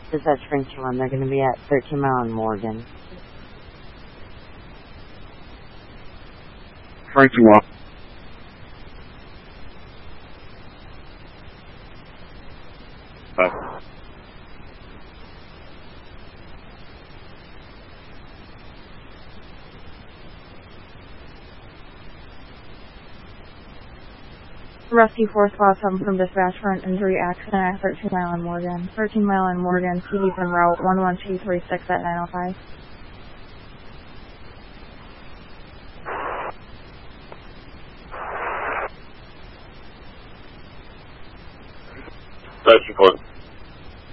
Dispatch Springfield 1, they're going to be at 13 Mile and Morgan. Frankie Walk. Rescue 457 from dispatch for an injury accident at 13 Mile and Morgan. 13 Mile and Morgan, CD's en route 11236 at 905. Dispatch report.